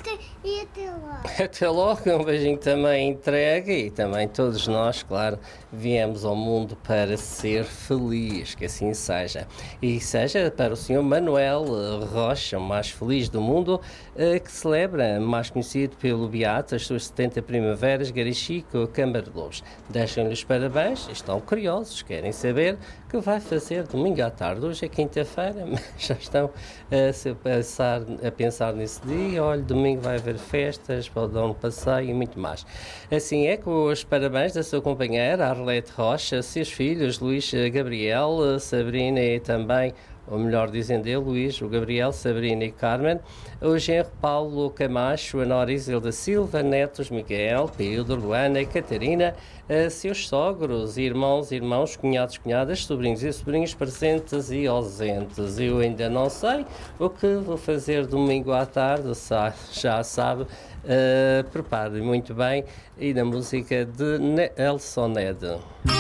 até lá. Até logo, um beijinho também entregue e também todos nós, claro, viemos ao mundo para ser feliz, que assim seja. E seja para o Sr. Manuel Rocha, o mais feliz do mundo, que celebra, mais conhecido pelo Beato, as suas 70 primaveras, Garichico, Câmara de Lobos. Deixam-lhe os parabéns, estão curiosos, querem saber o que vai fazer domingo à tarde. Hoje é quinta-feira, mas já estão a pensar nesse dia. Olha, domingo vai haver festas, pode dar um passeio e muito mais. Assim é, com os parabéns da sua companheira, Arlete Rocha, seus filhos, Luís Gabriel, Sabrina e também, ou melhor dizendo eu, Luís, o Gabriel, Sabrina e Carmen, o genro Paulo Camacho, a nora Isilda Silva, netos Miguel, Pedro, Luana e Catarina, seus sogros, irmãos, cunhados, cunhadas, sobrinhos e sobrinhos presentes e ausentes. Eu ainda não sei o que vou fazer domingo à tarde, já sabe, prepare muito bem, e na música de Elson Ned.